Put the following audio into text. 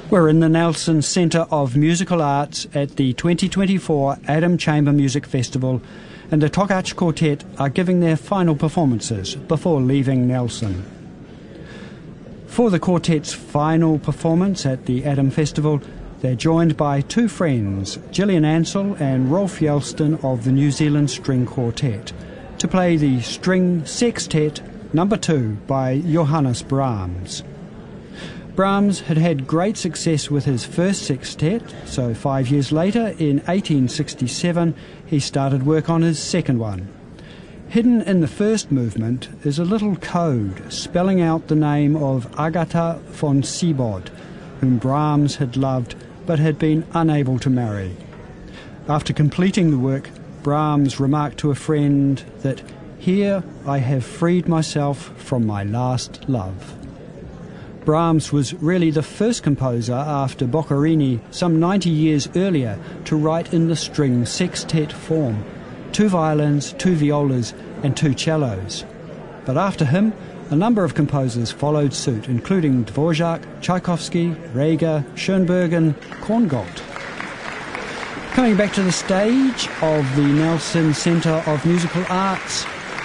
We're in the Nelson Centre of Musical Arts at the 2024 Adam Chamber Music Festival, and the Tokach Quartet are giving their final performances before leaving Nelson. For the quartet's final performance at the Adam Festival, they're joined by two friends, Gillian Ansell and Rolf Yelston of the New Zealand String Quartet, to play the String Sextet No. 2 by Johannes Brahms. Brahms had had great success with his first sextet, so 5 years later, in 1867, he started work on his second one. Hidden in the first movement is a little code spelling out the name of Agatha von Sibod, whom Brahms had loved but had been unable to marry. After completing the work, Brahms remarked to a friend that, "Here I have freed myself from my last love." Brahms was really the first composer after Boccherini some 90 years earlier to write in the string sextet form, 2 violins, 2 violas and 2 cellos. But after him, a number of composers followed suit, including Dvorak, Tchaikovsky, Reger, Schoenberg and Korngold. Coming back to the stage of the Nelson Centre of Musical Arts,